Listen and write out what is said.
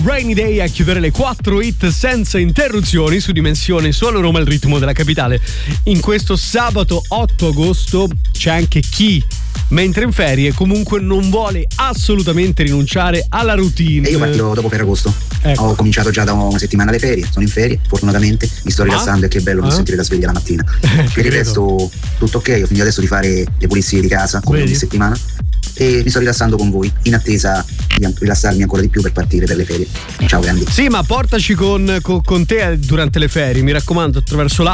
Rainy Day a chiudere le 4 hit senza interruzioni su Dimensione Solo Roma, il ritmo della capitale. In questo sabato 8 agosto c'è anche chi, mentre in ferie, comunque non vuole assolutamente rinunciare alla routine. E io partirò dopo Ferragosto. Ecco. Ho cominciato già da una settimana le ferie, sono in ferie, fortunatamente, mi sto rilassando e che bello non sentire la sveglia la mattina. Per il resto tutto ok, ho finito adesso di fare le pulizie di casa come ogni settimana e mi sto rilassando con voi in attesa di rilassarmi ancora di più per partire per le ferie. Ciao grandi. Sì, ma portaci con te durante le ferie, mi raccomando, attraverso